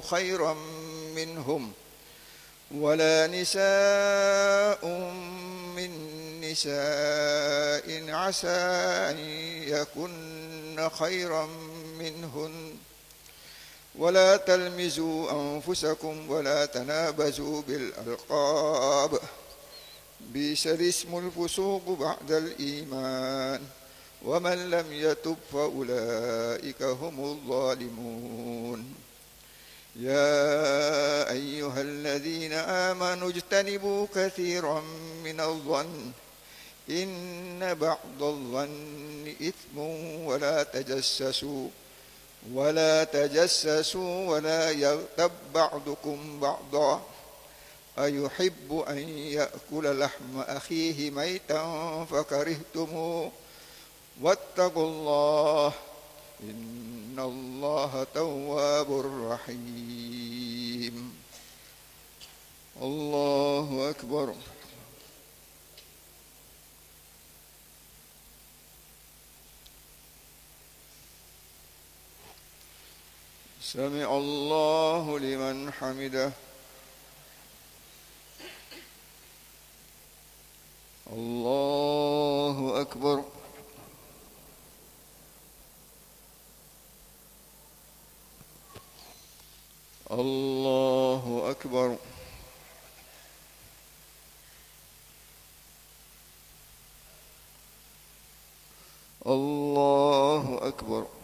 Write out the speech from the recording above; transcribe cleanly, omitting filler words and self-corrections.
خيرا منهم ولا نساء من نساء عسى أن يكن خيرا منهن ولا تلمزوا أنفسكم ولا تنابزوا بالألقاب بئس الاسم الفسوق بعد الإيمان ومن لم يتب فأولئك هم الظالمون يا أيها الذين آمنوا اجتنبوا كثيرا من الظن إن بعض الظن إثم ولا تجسسوا ولا يغتب بعضكم بعضا أيحب أن يأكل لحم أخيه ميتا فكرهتموه واتقوا الله إن الله تواب رحيم. الله أكبر. سمع الله لمن حمده. الله أكبر. الله أكبر. الله أكبر.